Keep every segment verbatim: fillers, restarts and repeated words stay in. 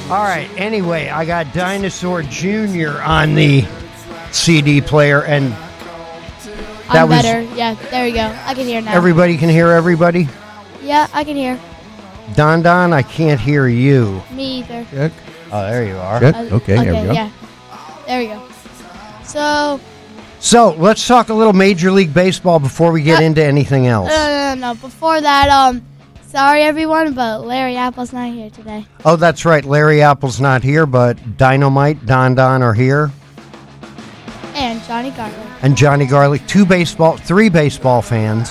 All right, anyway, I got Dinosaur Junior on the C D player, and that I'm was, better. Yeah, there you go. I can hear now. Everybody can hear everybody? Yeah, I can hear. Don Don, I can't hear you. Me either. Check. Oh, there you are. Check. Uh, Okay, there we go. Yeah. There we go. So, So, let's talk a little Major League Baseball before we get Uh, into anything else. no, no, no, no. Before that, um, sorry everyone, but Larry Apple's not here today. Oh, that's right. Larry Apple's not here, but Dynamite, Don Don are here. And Johnny Garland. And Johnny Garlic, two baseball, three baseball fans.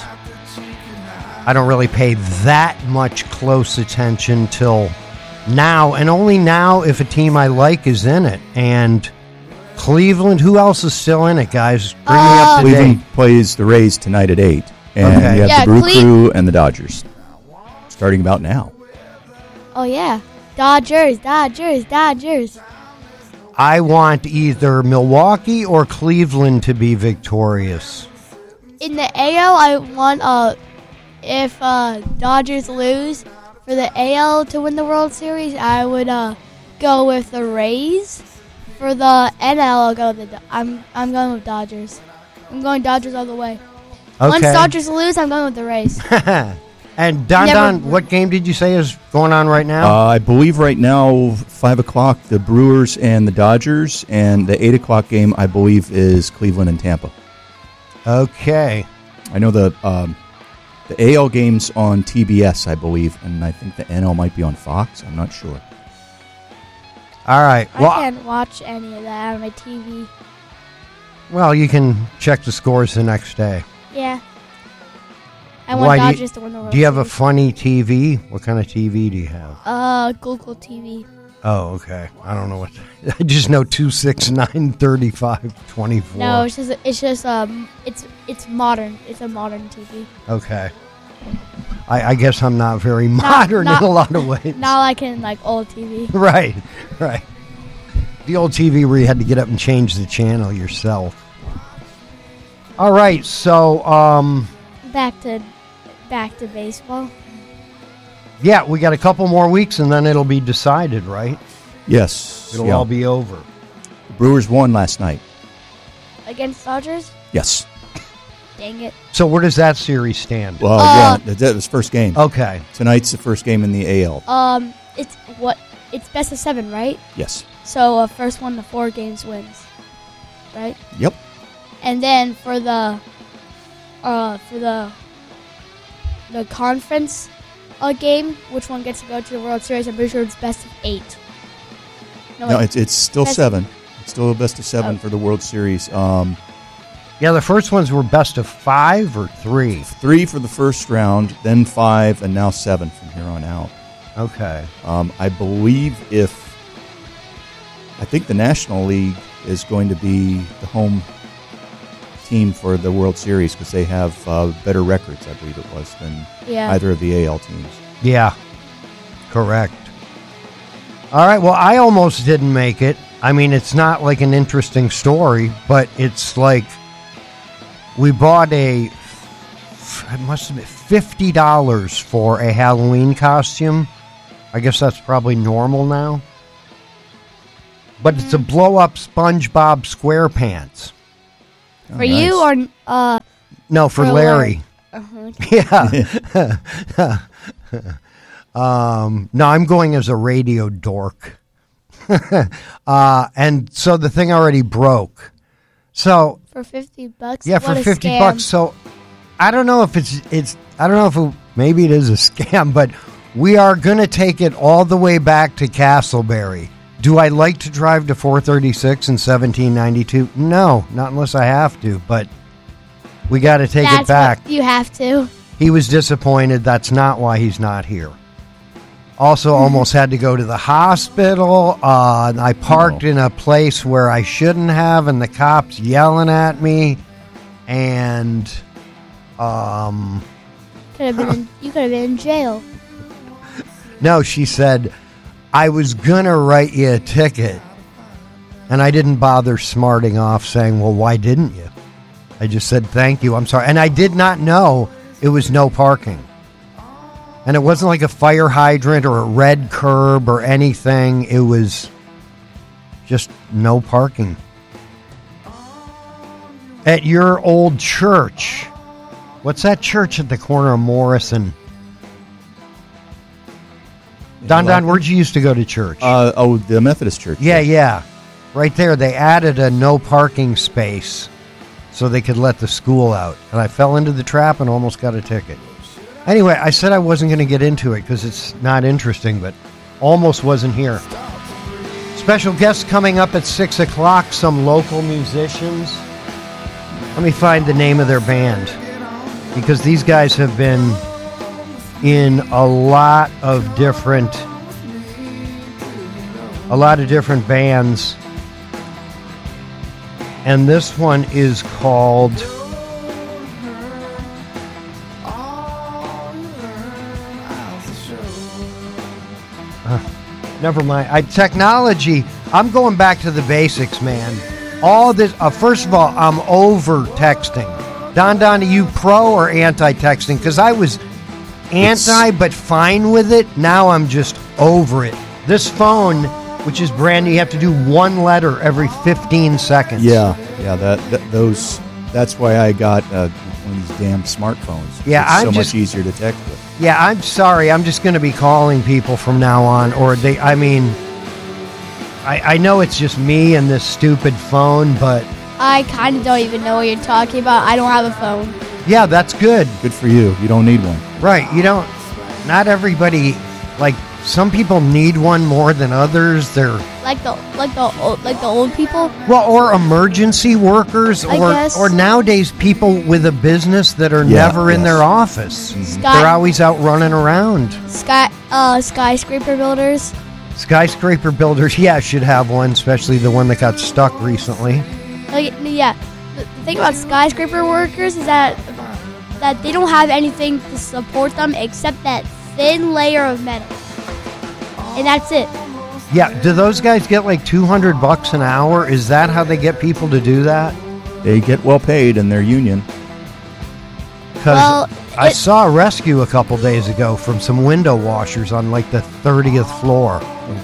I don't really pay that much close attention till now, and only now if a team I like is in it. And Cleveland, who else is still in it, guys? Bring me up to date. Cleveland plays the Rays tonight at eight. And Okay. you have Yeah, the Brew Cle- Crew and the Dodgers. Starting about now. Oh, yeah. Dodgers, Dodgers, Dodgers. I want either Milwaukee or Cleveland to be victorious. In the A L, I want, uh, if uh, Dodgers lose, for the A L to win the World Series, I would uh, go with the Rays. For the N L, I'll go with the, I'm, I'm going with Dodgers. I'm going Dodgers all the way. Okay. Once Dodgers lose, I'm going with the Rays. And Don Never- Don, what game did you say is going on right now? Uh, I believe right now, five o'clock, the Brewers and the Dodgers. And the eight o'clock game, I believe, is Cleveland and Tampa. Okay. I know the um, the A L game's on T B S, I believe. And I think the N L might be on Fox. I'm not sure. All right. Well, I can't watch any of that on my T V. well, you can check the scores the next day. Yeah. I Why want do you- Dodgers to win the World Do you have a Series. funny T V? What kind of T V do you have? Uh, Google T V. Oh, okay. I don't know what. I just know two six nine thirty-five twenty-four. No, it's just it's just um it's it's modern. It's a modern T V. Okay. I, I guess I'm not very modern not- in a lot of ways. Not like in like old T V. Right, right. The old T V where you had to get up and change the channel yourself. All right, so um, Back to back to baseball. yeah, we got a couple more weeks and then it'll be decided, right? Yes. It'll yeah. all be over. The Brewers won last night. Against Dodgers? Yes. Dang it. So where does that series stand? Well, Uh, yeah, that that was first game. Okay. Tonight's the first game in the A L. Um it's what it's best of seven, right? Yes. So uh, first one to four games wins. Right? Yep. And then for the uh for the the conference uh, game, which one gets to go to the World Series? I'm pretty sure it's best of eight. No, wait. it's it's still Best- seven. It's still a best of seven Oh. for the World Series. Um, Yeah, the first ones were best of five or three. three for the first round, then five, and now seven from here on out. Okay. Um, I believe if I think the National League is going to be the home team for the World Series because they have uh, better records, I believe it was, than Yeah. either of the A L teams. Yeah, correct. All right, well, I almost didn't make it. I mean, it's not like an interesting story, but it's like we bought a, it must have been fifty dollars for a Halloween costume. I guess that's probably normal now. But it's a blow-up SpongeBob SquarePants. Oh, For nice. you or uh No, for, For Larry. uh-huh. Yeah. um, no, I'm going as a radio dork. uh, and so the thing already broke. So, for fifty bucks? yeah, What for a fifty scam. bucks. So, I don't know if it's, it's, I don't know if it, maybe it is a scam, but we are going to take it all the way back to Castleberry. Do I like to drive to four thirty-six and seventeen ninety-two? No, not unless I have to, but we got to take That's it back. what you have to. He was disappointed. That's not why he's not here. Also, almost had to go to the hospital. Uh, I parked Oh. in a place where I shouldn't have, and the cops yelling at me. And um, Could have been in, you could have been in jail. no, she said, I was going to write you a ticket. And I didn't bother smarting off saying, well, why didn't you? I just said, thank you. I'm sorry. And I did not know it was no parking. And it wasn't like a fire hydrant or a red curb or anything. It was just no parking. At your old church, what's that church at the corner of Morrison? Don Don, where'd you used to go to church? Uh, oh, the Methodist church. Yeah, yeah. Right there, they added a no parking space so they could let the school out. And I fell into the trap and almost got a ticket. Anyway, I said I wasn't going to get into it because it's not interesting, but almost wasn't here. Special guests coming up at six o'clock, some local musicians. Let me find the name of their band, because these guys have been in a lot of different, a lot of different bands. And this one is called... Uh, never mind. I, technology, I'm going back to the basics, man. All this, uh, first of all, I'm over texting. Don Don, are you pro or anti-texting? Because I was anti, it's... but fine with it. Now I'm just over it. This phone, which is brand new, you have to do one letter every fifteen seconds. Yeah, yeah. That, that those. That's why I got uh, one of these damn smartphones. Yeah, it's I'm so just, much easier to text with. Yeah, I'm sorry. I'm just going to be calling people from now on, or they. I mean, I, I know it's just me and this stupid phone, but I kind of don't even know what you're talking about. I don't have a phone. Yeah, that's good. Good for you. You don't need one. Right. You don't. Not everybody. Like, some people need one more than others. They're like the like the old, like the old people. Well, or emergency workers, I or guess. or nowadays people with a business that are Yeah, never in yes. their office. Mhm. Sky- They're always out running around. Sky uh skyscraper builders. Skyscraper builders, yeah, should have one, especially the one that got stuck recently. Like, yeah, the the thing about skyscraper workers is that that they don't have anything to support them except that thin layer of metal, and that's it. Yeah, do those guys get like two hundred bucks an hour? Is that how they get people to do that? They get well paid in their union. Because Well, I it- saw a rescue a couple days ago from some window washers on like the thirtieth floor.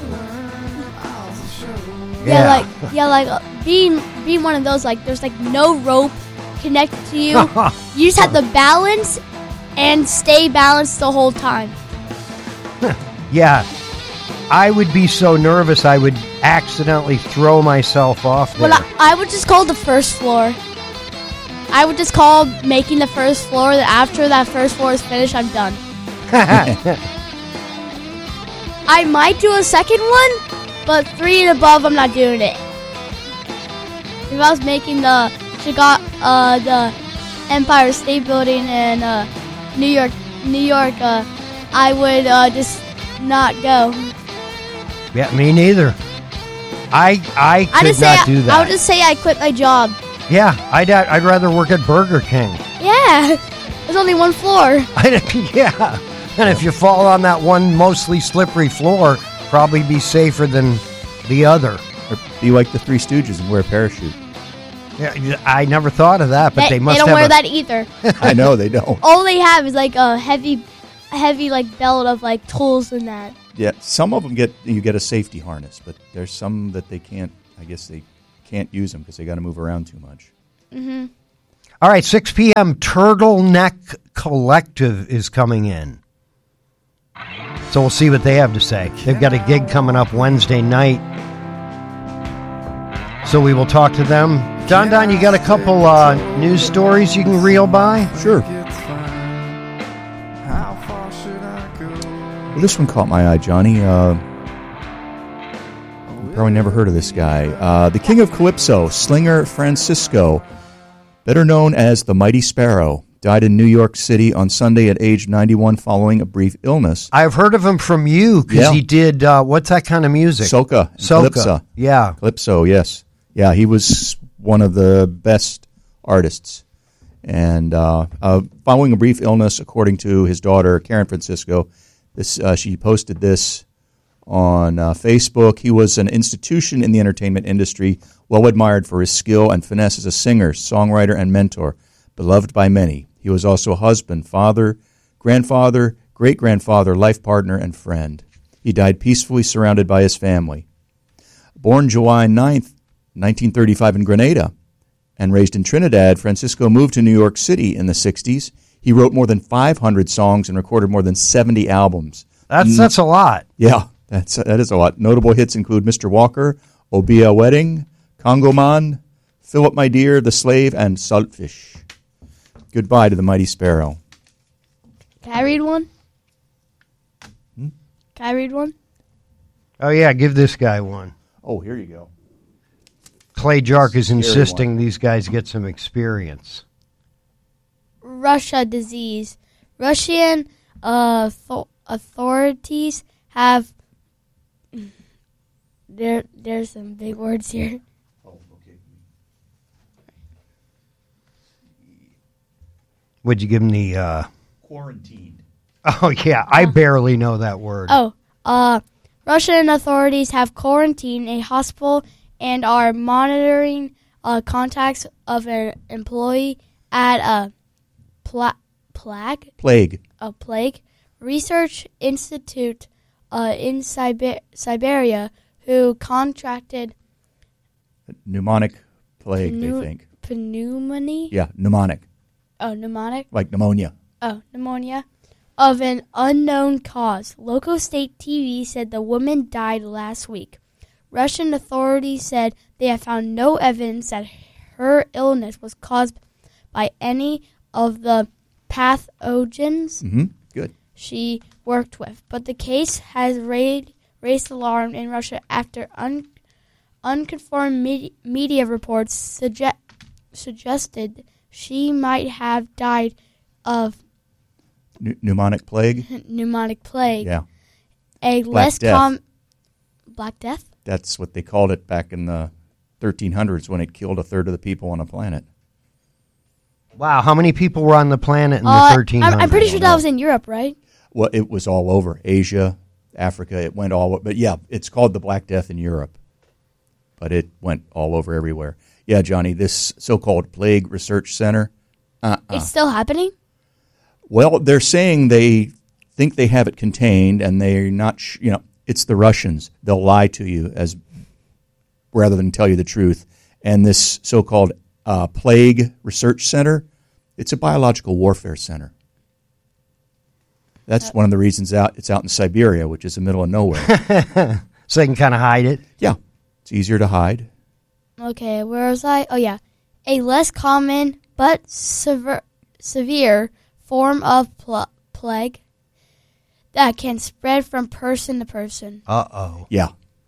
Yeah, like yeah, like uh, being being one of those, like there's like no rope connected to you. You just have to balance and stay balanced the whole time. Yeah, I would be so nervous I would accidentally throw myself off there. Well, I, I would just call the first floor. I would just call making the first floor. That after that first floor is finished, I'm done. I might do a second one, but three and above, I'm not doing it. If I was making the Chicago, uh, the Empire State Building in uh, New York, New York, uh, I would uh, just not go. Yeah, me neither. I I could I just not say do I, that. I would just say I quit my job. Yeah, I'd I'd rather work at Burger King. Yeah, there's only one floor. Yeah, and if you fall on that one mostly slippery floor, probably be safer than the other. Or be like the Three Stooges and wear a parachute. Yeah, I never thought of that, but they, they, must they don't have wear a, that either. I know they don't. All they have is like a heavy, heavy like belt of like tools and that. Yeah, some of them get you get a safety harness, but there's some that they can't. I guess they can't use them because they got to move around too much. Mm-hmm. All right, six p.m. Turtleneck Collective is coming in. So we'll see what they have to say. They've got a gig coming up Wednesday night. So we will talk to them. Don Don, you got a couple uh, news stories you can reel by? Sure. Well, this one caught my eye, Johnny. Uh, you probably never heard of this guy. Uh, the King of Calypso, Slinger Francisco, better known as the Mighty Sparrow, died in New York City on Sunday at age ninety-one following a brief illness. I've heard of him from you because Yeah. he did, uh, what's that kind of music? Soca. and Soca. Calypso. Yeah. Calypso, yes. Yeah, he was one of the best artists. And uh, uh, following a brief illness, according to his daughter, Karen Francisco, this uh, she posted this on uh, Facebook. He was an institution in the entertainment industry, well admired for his skill and finesse as a singer, songwriter, and mentor, beloved by many. He was also a husband, father, grandfather, great-grandfather, life partner, and friend. He died peacefully surrounded by his family. Born July ninth, nineteen thirty-five in Grenada and raised in Trinidad, Francisco moved to New York City in the sixties. He wrote more than five hundred songs and recorded more than seventy albums. That's that's a lot. Yeah, that's that is a lot. Notable hits include Mister Walker, Obia Wedding, Congo Man, Philip My Dear, The Slave, and Saltfish. Goodbye to the Mighty Sparrow. Can I read one? Hmm? Can I read one? Oh, yeah, give this guy one. Oh, here you go. Clay Jark is Scary insisting one. These guys get some experience. Russia disease. Russian uh, th- authorities have... There, there's some big words here. Oh, okay. Would you give him the... Uh... Quarantined. Oh, yeah, I barely know that word. Oh, uh, Russian authorities have quarantined a hospital and are monitoring uh, contacts of an employee at a pla- plague, Plague. a plague research institute uh, in Siber- Siberia who contracted Pneumonic plague, pneu- they think. pneumonia. Yeah, pneumonic, Oh, pneumonic. like pneumonia. Oh, pneumonia of an unknown cause. Local state T V said the woman died last week. Russian authorities said they have found no evidence that her illness was caused by any of the pathogens Mm-hmm. Good. she worked with. But the case has raised, raised alarm in Russia after un, unconfirmed me- media reports suge- suggested she might have died of Pne- pneumonic plague. pneumonic plague. Yeah, A Black less Death. com Black Death? that's what they called it back in the thirteen hundreds when it killed a third of the people on a planet. Wow, how many people were on the planet in the Uh, thirteen I'm, hundreds? I'm pretty sure that was in Europe, right? Well, it was all over Asia, Africa. It went all over. But yeah, it's called the Black Death in Europe. But it went all over everywhere. Yeah, Johnny, this so-called plague research center. Uh-uh. It's still happening? Well, they're saying they think they have it contained, and they're not. Sh- you know, it's the Russians. They'll lie to you as rather than tell you the truth. And this so-called uh, plague research center, it's a biological warfare center. That's one of the reasons out. It's out in Siberia, which is the middle of nowhere. So they can kind of hide it. Yeah, it's easier to hide. Okay, where was I? Oh, yeah. A less common but sever- severe form of pl- plague that can spread from person to person. Uh-oh. Yeah.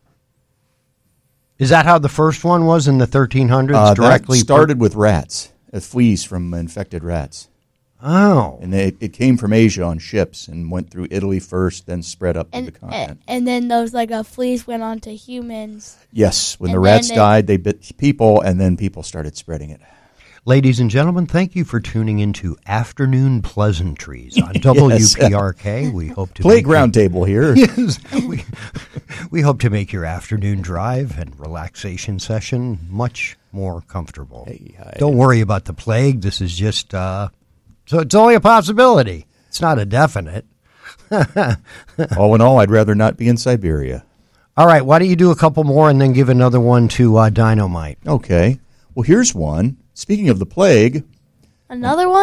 Is that how the first one was in the thirteen hundreds? Uh, directly that started with rats, uh, fleas from infected rats. Oh. And they, it came from Asia on ships and went through Italy first, then spread up And, to the and, continent. and then those like uh, fleas went on to humans. Yes, when and the rats then it- died, they bit people, and then people started spreading it. Ladies and gentlemen, thank you for tuning into Afternoon Pleasantries on W P R K. We hope to make Playground table here. your, yes, we, we hope to make your afternoon drive and relaxation session much more comfortable. Hey, hi. Don't worry about the plague. This is just uh, so it's only a possibility. It's not a definite. All in all, I'd rather not be in Siberia. All right, why don't you do a couple more and then give another one to uh, Dynamite? Okay. Well, here's one. Speaking of the plague, Another one?